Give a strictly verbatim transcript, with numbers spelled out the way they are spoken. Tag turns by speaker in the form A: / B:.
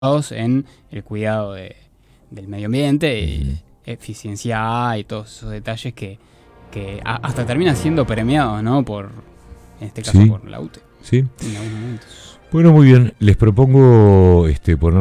A: en el cuidado de, del medio ambiente y
B: Ujú.
A: eficiencia A y todos esos detalles que, que a, hasta terminan siendo premiados, ¿no? Por, en este caso,
B: Sí.
A: por la U T E
B: Sí.
A: en algunos momentos.
B: Bueno, muy bien. Les propongo este, poner